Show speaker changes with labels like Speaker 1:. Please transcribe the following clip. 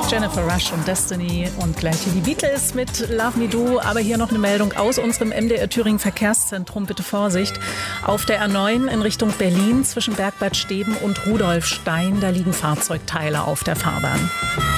Speaker 1: Jennifer Rush und Destiny und gleich hier die Beatles mit Love Me Do. Aber hier noch eine Meldung aus unserem MDR Thüringen Verkehrszentrum. Bitte Vorsicht. Auf der A9 in Richtung Berlin zwischen Bergbad Steben und Rudolfstein, da liegen Fahrzeugteile auf der Fahrbahn.